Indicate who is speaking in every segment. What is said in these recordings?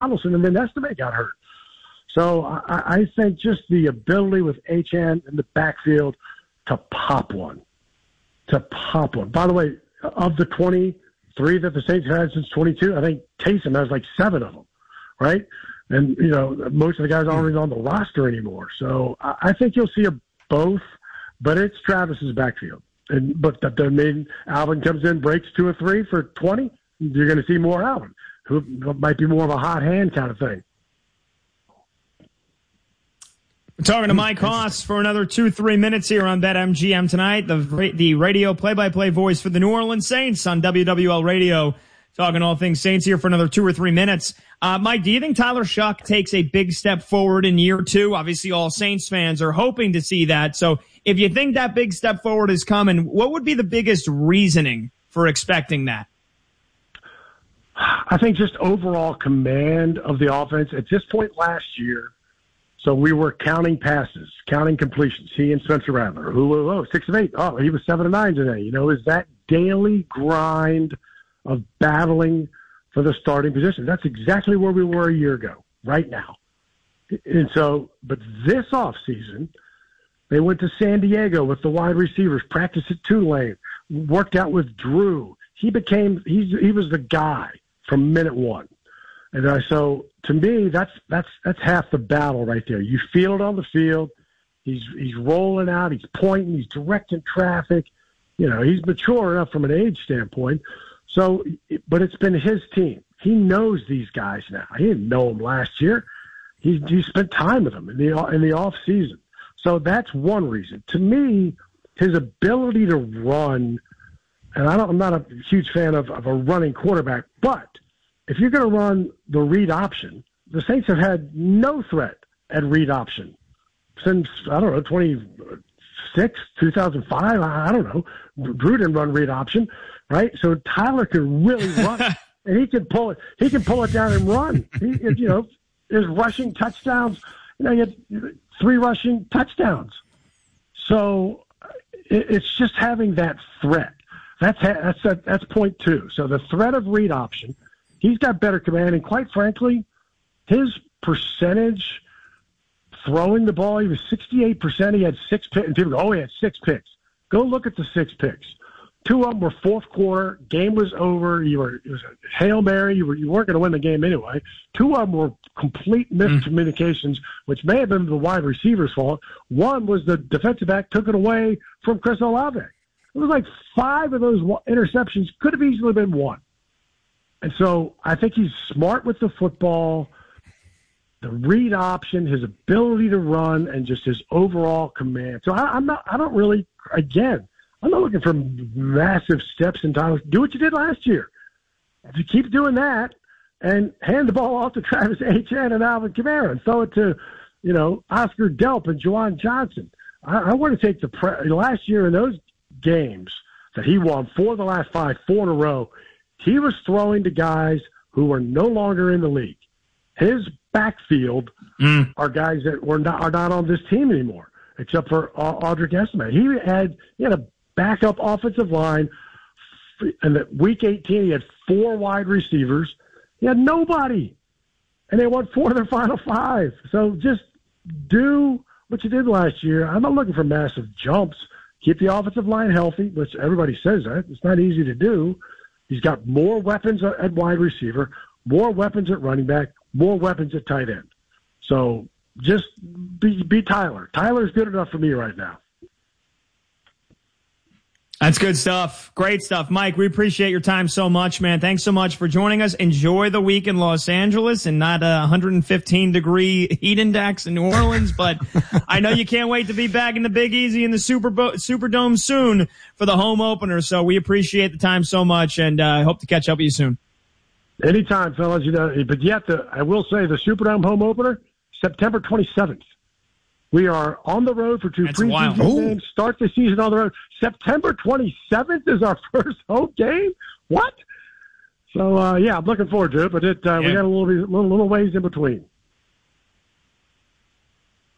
Speaker 1: Donaldson, and then Estime got hurt. So I think just the ability with HN in the backfield to pop one. By the way, of the 23 that the Saints have had since 22, I think Taysom has like 7 of them, right? And, most of the guys aren't even on the roster anymore. So I think you'll see both, but it's Travis's backfield. But that doesn't mean Alvin comes in, breaks 2 or 3 for 20. You're going to see more Alvin, who might be more of a hot hand kind of thing.
Speaker 2: We're talking to Mike Hoss for another 2-3 minutes here on BetMGM tonight. The radio play-by-play voice for the New Orleans Saints on WWL Radio. Talking all things Saints here for another 2 or 3 minutes. Mike, do you think Tyler Shuck takes a big step forward in year 2? Obviously, all Saints fans are hoping to see that. So if you think that big step forward is coming, what would be the biggest reasoning for expecting that?
Speaker 1: I think just overall command of the offense. At this point last year, so we were counting passes, counting completions. He and Spencer Rattler, 6 of 8. Oh, he was 7 of 9 today. Is that daily grind of battling for the starting position? That's exactly where we were a year ago, right now. And so, but this offseason, they went to San Diego with the wide receivers, practiced at Tulane, worked out with Drew. He was the guy from minute one. And so to me, that's half the battle right there. You feel it on the field. He's rolling out. He's pointing. He's directing traffic. He's mature enough from an age standpoint. So, but it's been his team. He knows these guys now. He didn't know them last year. He spent time with them in the off season. So that's one reason. To me, his ability to run, and I'm not a huge fan of a running quarterback, but if you're going to run the read option, the Saints have had no threat at read option since, 2006, 2005. I don't know. Drew didn't run read option, right? So Tyler can really run, and he can pull it. He can pull it down and run. His rushing touchdowns. He had 3 rushing touchdowns. So it's just having that threat. That's point 2. So the threat of read option. He's got better command, and quite frankly, his percentage throwing the ball, he was 68%. He had 6 picks, and people go, he had 6 picks. Go look at the 6 picks. 2 of them were fourth quarter. Game was over. It was a Hail Mary. You weren't going to win the game anyway. 2 of them were complete miscommunications, which may have been the wide receiver's fault. One was the defensive back took it away from Chris Olave. It was like 5 of those interceptions could have easily been 1. And so I think he's smart with the football, the read option, his ability to run, and just his overall command. So I'm not looking for massive steps in Tyler. Do what you did last year. If you keep doing that and hand the ball off to Travis Etienne and Alvin Kamara and throw it to, Oscar Delp and Juwan Johnson. I want to take last year in those games that he won 4 of the last 5, 4 in a row, he was throwing to guys who are no longer in the league. His backfield are guys that are not on this team anymore, except for Audric Estime. He had a backup offensive line. In week 18, he had 4 wide receivers. He had nobody, and they won 4 of their final 5. So just do what you did last year. I'm not looking for massive jumps. Keep the offensive line healthy, which everybody says that. It's not easy to do. He's got more weapons at wide receiver, more weapons at running back, more weapons at tight end. So just be Tyler. Tyler's good enough for me right now.
Speaker 2: That's good stuff. Great stuff. Mike, we appreciate your time so much, man. Thanks so much for joining us. Enjoy the week in Los Angeles and not a 115-degree heat index in New Orleans, but I know you can't wait to be back in the Big Easy in the Superdome soon for the home opener. So we appreciate the time so much, and I hope to catch up with you soon.
Speaker 1: Anytime, fellas. But yet, I will say the Superdome home opener, September 27th. We are on the road for 2 preseason games. Start the season on the road. September 27th is our first home game. What? So, I'm looking forward to it, but we got a little ways in between.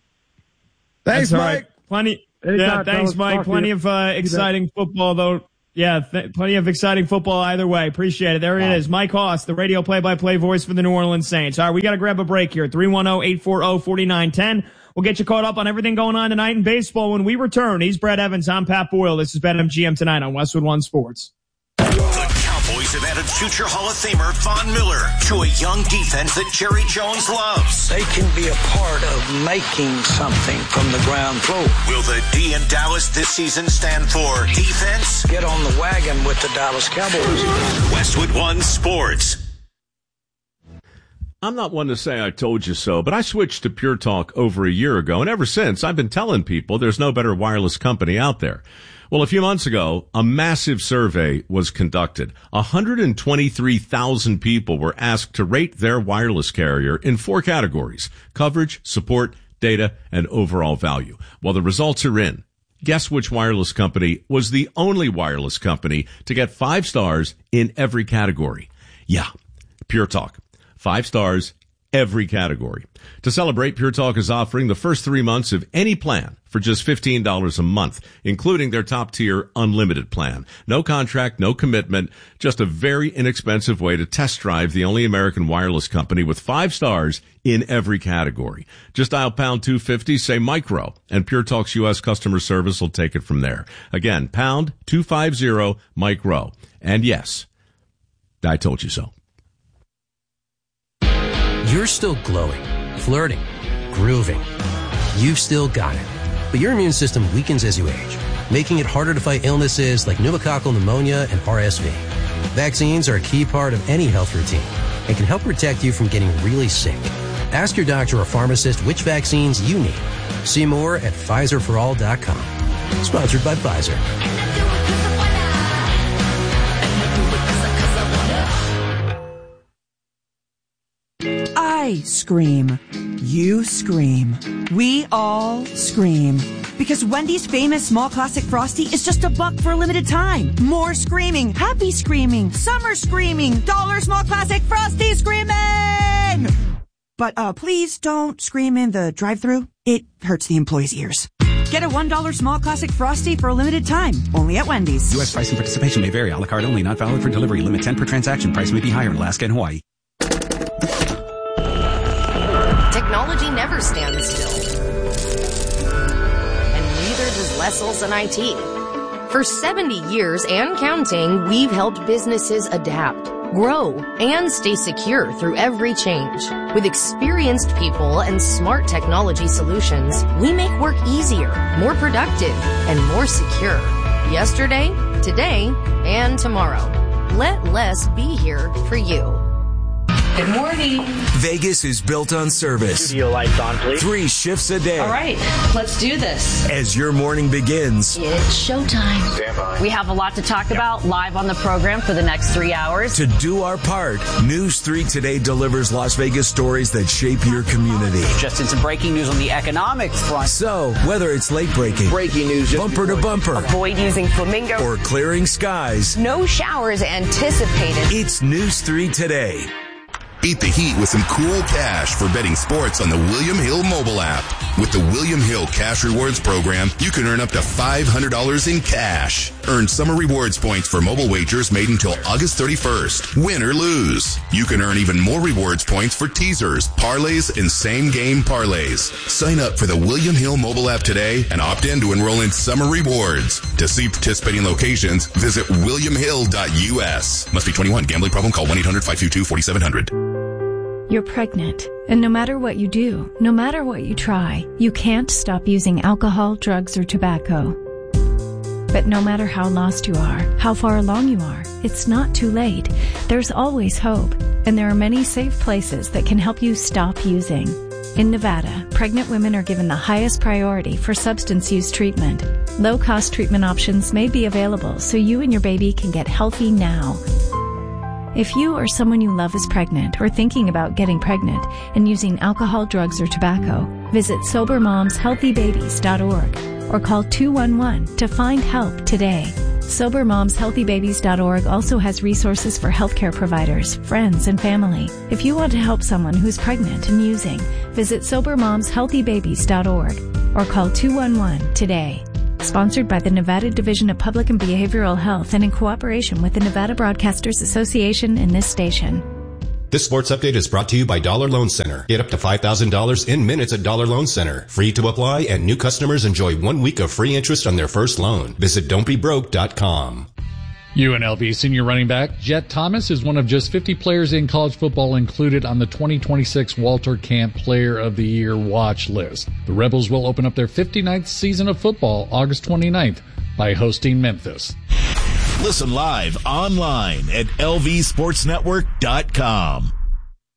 Speaker 3: Thanks, Mike.
Speaker 2: Plenty.
Speaker 1: Anytime,
Speaker 2: thanks,
Speaker 1: fellas.
Speaker 2: Mike. Plenty of exciting football, though. Yeah, plenty of exciting football either way. Appreciate it. There it is. Mike Hoss, the radio play-by-play voice for the New Orleans Saints. All right, we got to grab a break here. 310-840-4910. We'll get you caught up on everything going on tonight in baseball when we return. He's Brett Evans. I'm Pat Boyle. This is BetMGM tonight on Westwood One Sports.
Speaker 3: The Cowboys have added future Hall of Famer Von Miller to a young defense that Jerry Jones loves.
Speaker 4: They can be a part of making something from the ground floor.
Speaker 3: Will the D in Dallas this season stand for defense?
Speaker 4: Get on the wagon with the Dallas Cowboys.
Speaker 3: Westwood One Sports.
Speaker 5: I'm not one to say I told you so, but I switched to Pure Talk over a year ago, and ever since I've been telling people there's no better wireless company out there. Well, a few months ago, a massive survey was conducted. 123,000 people were asked to rate their wireless carrier in 4 categories: coverage, support, data, and overall value. Well, the results are in. Guess which wireless company was the only wireless company to get 5 stars in every category? Yeah, Pure Talk. 5 stars, every category. To celebrate, Pure Talk is offering the first 3 months of any plan for just $15 a month, including their top-tier unlimited plan. No contract, no commitment, just a very inexpensive way to test drive the only American wireless company with 5 stars in every category. Just dial pound 250, say micro, and Pure Talk's U.S. customer service will take it from there. Again, pound 250 micro. And yes, I told you so.
Speaker 6: You're still glowing, flirting, grooving. You've still got it. But your immune system weakens as you age, making it harder to fight illnesses like pneumococcal pneumonia and RSV. Vaccines are a key part of any health routine and can help protect you from getting really sick. Ask your doctor or pharmacist which vaccines you need. See more at PfizerForAll.com. Sponsored by Pfizer.
Speaker 7: I scream. You scream. We all scream. Because Wendy's famous small classic Frosty is just $1 for a limited time. More screaming. Happy screaming. Summer screaming. $1 small classic Frosty screaming! But please don't scream in the drive-thru. It hurts the employees' ears. Get a $1 small classic Frosty for a limited time. Only at Wendy's.
Speaker 8: U.S. price and participation may vary. A la carte only. Not valid for delivery. Limit 10 per transaction. Price may be higher in Alaska and Hawaii.
Speaker 9: Technology never stands still. And neither does Lesselson IT. For 70 years and counting, we've helped businesses adapt, grow, and stay secure through every change. With experienced people and smart technology solutions, we make work easier, more productive, and more secure. Yesterday, today, and tomorrow. Let Less be here for you.
Speaker 10: Good morning.
Speaker 11: Vegas is built on service.
Speaker 12: Studio lights on, please.
Speaker 11: 3 shifts a day.
Speaker 10: All right, let's do this.
Speaker 11: As your morning begins,
Speaker 10: it's showtime.
Speaker 12: Stand by.
Speaker 10: We have a lot to talk about live on the program for the next 3 hours.
Speaker 11: To do our part, News 3 Today delivers Las Vegas stories that shape your community.
Speaker 13: Just in some breaking news on the economic front.
Speaker 11: So, whether it's late breaking,
Speaker 12: news,
Speaker 11: bumper to bumper,
Speaker 10: avoid using flamingo,
Speaker 11: or clearing skies,
Speaker 10: no showers anticipated.
Speaker 11: It's News 3 Today.
Speaker 14: Beat the heat with some cool cash for betting sports on the William Hill mobile app. With the William Hill Cash Rewards program, you can earn up to $500 in cash. Earn summer rewards points for mobile wagers made until August 31st. Win or lose. You can earn even more rewards points for teasers, parlays, and same-game parlays. Sign up for the William Hill mobile app today and opt in to enroll in summer rewards. To see participating locations, visit williamhill.us. Must be 21. Gambling problem? Call 1-800-522-4700.
Speaker 15: You're pregnant, and no matter what you do, no matter what you try, you can't stop using alcohol, drugs, or tobacco. But no matter how lost you are, how far along you are, it's not too late. There's always hope, and there are many safe places that can help you stop using. In Nevada, pregnant women are given the highest priority for substance use treatment. Low-cost treatment options may be available so you and your baby can get healthy now. If you or someone you love is pregnant or thinking about getting pregnant and using alcohol, drugs, or tobacco, visit SoberMomsHealthyBabies.org or call 211 to find help today. SoberMomsHealthyBabies.org also has resources for healthcare providers, friends, and family. If you want to help someone who's pregnant and using, visit SoberMomsHealthyBabies.org or call 211 today. Sponsored by the Nevada Division of Public and Behavioral Health and in cooperation with the Nevada Broadcasters Association and this station.
Speaker 12: This sports update is brought to you by Dollar Loan Center. Get up to $5,000 in minutes at Dollar Loan Center. Free to apply, and new customers enjoy 1 week of free interest on their first loan. Visit don'tbebroke.com.
Speaker 16: UNLV senior running back Jet Thomas is one of just 50 players in college football included on the 2026 Walter Camp Player of the Year watch list. The Rebels will open up their 59th season of football August 29th by hosting Memphis.
Speaker 17: Listen live online at lvsportsnetwork.com.